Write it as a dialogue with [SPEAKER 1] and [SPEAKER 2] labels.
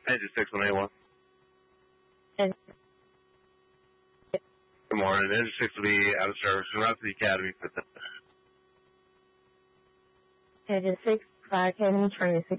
[SPEAKER 1] Engine 6181.
[SPEAKER 2] And
[SPEAKER 1] Good morning. Engine 6 will be out of service. We're out to the Academy for the...
[SPEAKER 2] Engine 6, 5 Academy, training